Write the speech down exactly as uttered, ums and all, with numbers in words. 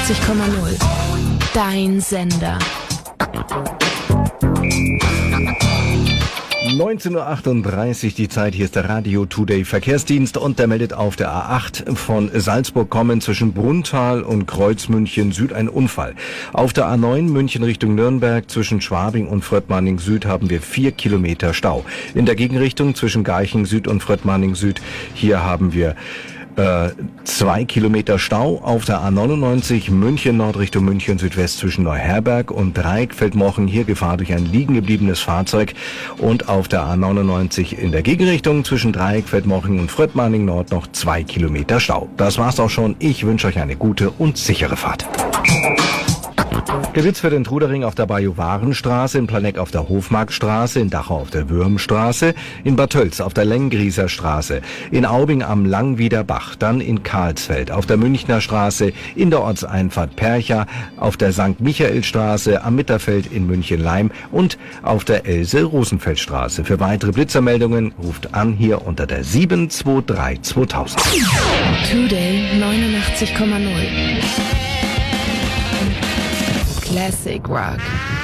neunundachtzig Komma null. Dein Sender. neunzehn Uhr achtunddreißig die Zeit, hier ist der Radio Today Verkehrsdienst und der meldet auf der A acht von Salzburg kommend zwischen Brunnthal und Kreuzmünchen Süd ein Unfall. Auf der A neun München Richtung Nürnberg zwischen Schwabing und Fröttmanning Süd haben wir vier Kilometer Stau. In der Gegenrichtung zwischen Garching Süd und Fröttmanning Süd, hier haben wir Äh, zwei Kilometer Stau auf der A neunundneunzig München Nord Richtung München Südwest zwischen Neuherberg und Dreieckfeldmochen. Hier Gefahr durch ein liegen gebliebenes Fahrzeug. Und auf der A neunundneunzig in der Gegenrichtung zwischen Dreieckfeldmochen und Fröttmanning Nord noch zwei Kilometer Stau. Das war's auch schon. Ich wünsche euch eine gute und sichere Fahrt. Gewitz für den Trudering auf der Bajuwarenstraße, in Planegg auf der Hofmarktstraße, in Dachau auf der Würmstraße, in Bad Tölz auf der Lengrieser Straße, in Aubing am Langwieder Bach, dann in Karlsfeld auf der Münchner Straße, in der Ortseinfahrt Percha, auf der Sankt Michaelstraße, am Mitterfeld in München-Leim und auf der Else-Rosenfeld-Straße. Für weitere Blitzermeldungen ruft an hier unter der sieben zwei drei zweitausend. Today neunundachtzig Komma null. Classic Rock.